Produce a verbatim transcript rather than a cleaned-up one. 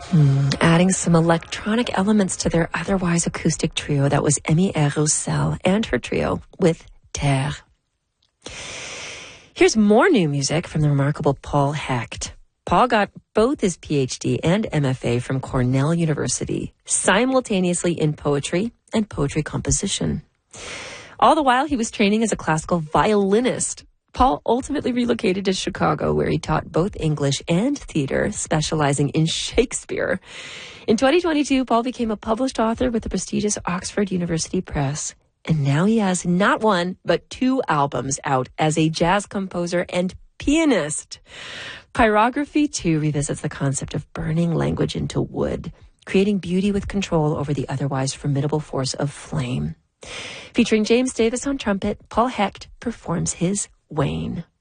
Mm, adding some electronic elements to their otherwise acoustic trio. That was Amy Roussel and her trio with Terre. Here's more new music from the remarkable Paul Hecht. Paul got both his P H D and M F A from Cornell University, simultaneously in poetry and poetry composition. All the while, he was training as a classical violinist. Paul ultimately relocated to Chicago, where he taught both English and theater, specializing in Shakespeare. In twenty twenty-two, Paul became a published author with the prestigious Oxford University Press. And now he has not one, but two albums out as a jazz composer and pianist. Pyrography, too, revisits the concept of burning language into wood, creating beauty with control over the otherwise formidable force of flame. Featuring James Davis on trumpet, Paul Hecht performs his Wayne.